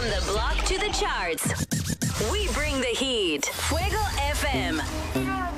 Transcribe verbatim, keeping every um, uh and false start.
From the block to the charts, we bring the heat. Fuego F M.